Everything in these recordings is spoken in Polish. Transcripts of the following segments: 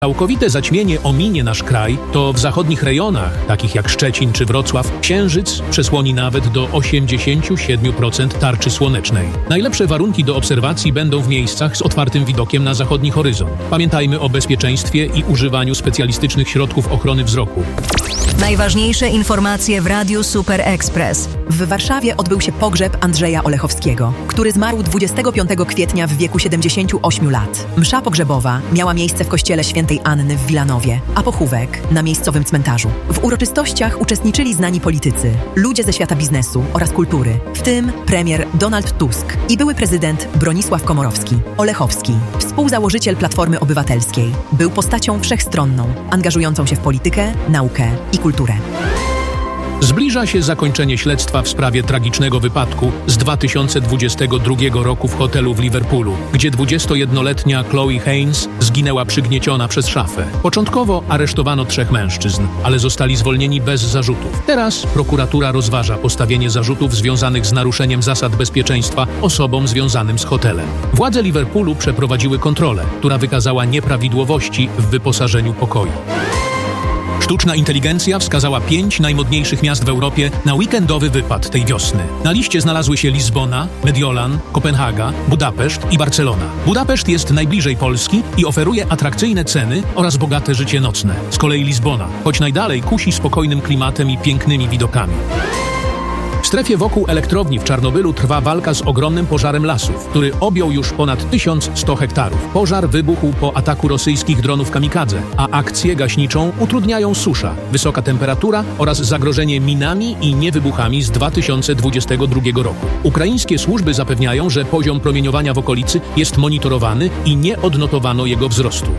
Całkowite zaćmienie ominie nasz kraj, to w zachodnich rejonach, takich jak Szczecin czy Wrocław, księżyc przesłoni nawet do 87% tarczy słonecznej. Najlepsze warunki do obserwacji będą w miejscach z otwartym widokiem na zachodni horyzont. Pamiętajmy o bezpieczeństwie i używaniu specjalistycznych środków ochrony wzroku. Najważniejsze informacje w Radiu Super Express. W Warszawie odbył się pogrzeb Andrzeja Olechowskiego, który zmarł 25 kwietnia w wieku 78 lat. Msza pogrzebowa miała miejsce w kościele Świętej Anny w Wilanowie, a pochówek na miejscowym cmentarzu. W uroczystościach uczestniczyli znani politycy, ludzie ze świata biznesu oraz kultury, w tym premier Donald Tusk i były prezydent Bronisław Komorowski. Olechowski, współzałożyciel Platformy Obywatelskiej, był postacią wszechstronną, angażującą się w politykę, naukę i kulturę. Zbliża się zakończenie śledztwa w sprawie tragicznego wypadku z 2022 roku w hotelu w Liverpoolu, gdzie 21-letnia Chloe Haynes zginęła przygnieciona przez szafę. Początkowo aresztowano 3 mężczyzn, ale zostali zwolnieni bez zarzutów. Teraz prokuratura rozważa postawienie zarzutów związanych z naruszeniem zasad bezpieczeństwa osobom związanym z hotelem. Władze Liverpoolu przeprowadziły kontrolę, która wykazała nieprawidłowości w wyposażeniu pokoi. Sztuczna inteligencja wskazała 5 najmodniejszych miast w Europie na weekendowy wypad tej wiosny. Na liście znalazły się Lizbona, Mediolan, Kopenhaga, Budapeszt i Barcelona. Budapeszt jest najbliżej Polski i oferuje atrakcyjne ceny oraz bogate życie nocne. Z kolei Lizbona, choć najdalej, kusi spokojnym klimatem i pięknymi widokami. W strefie wokół elektrowni w Czarnobylu trwa walka z ogromnym pożarem lasów, który objął już ponad 1100 hektarów. Pożar wybuchł po ataku rosyjskich dronów kamikadze, a akcję gaśniczą utrudniają susza, wysoka temperatura oraz zagrożenie minami i niewybuchami z 2022 roku. Ukraińskie służby zapewniają, że poziom promieniowania w okolicy jest monitorowany i nie odnotowano jego wzrostu.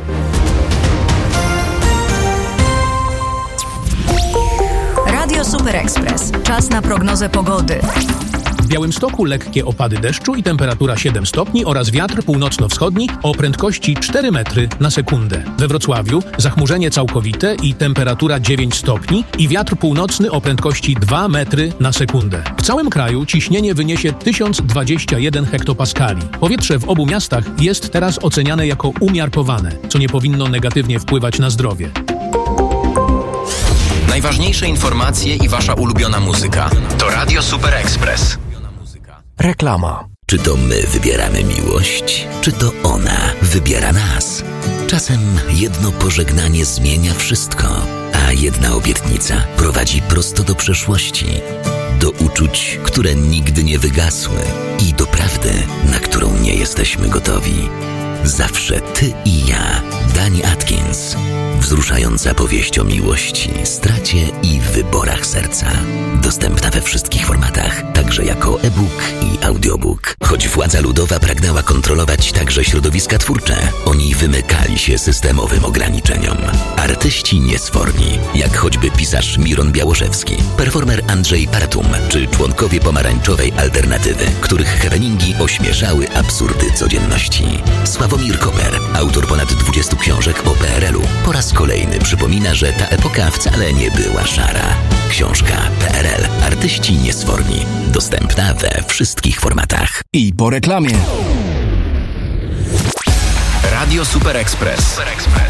Radio Super Express. Czas na prognozę pogody. W Białymstoku lekkie opady deszczu i temperatura 7 stopni oraz wiatr północno-wschodni o prędkości 4 metry na sekundę. We Wrocławiu zachmurzenie całkowite i temperatura 9 stopni i wiatr północny o prędkości 2 metry na sekundę. W całym kraju ciśnienie wyniesie 1021 hektopaskali. Powietrze w obu miastach jest teraz oceniane jako umiarkowane, co nie powinno negatywnie wpływać na zdrowie. Najważniejsze informacje i wasza ulubiona muzyka to Radio Super Express. Reklama. Czy to my wybieramy miłość, czy to ona wybiera nas? Czasem jedno pożegnanie zmienia wszystko, a jedna obietnica prowadzi prosto do przeszłości, do uczuć, które nigdy nie wygasły i do prawdy, na którą nie jesteśmy gotowi. Zawsze ty i ja. Dani Atkins. Wzruszająca powieść o miłości, stracie i wyborach serca. Dostępna we wszystkich formatach, także jako e-book i audiobook. Choć władza ludowa pragnęła kontrolować także środowiska twórcze, oni wymykali się systemowym ograniczeniom. Artyści niesforni, jak choćby pisarz Miron Białoszewski, performer Andrzej Paratum, czy członkowie pomarańczowej alternatywy, których happeningi ośmieszały absurdy codzienności. Sławomir Koper, autor ponad 20 książek o PRL-u, po raz kolejny przypomina, że ta epoka wcale nie była szara. Książka PRL. Artyści niesforni. Dostępna we wszystkich formatach. I po reklamie. Radio Super Express.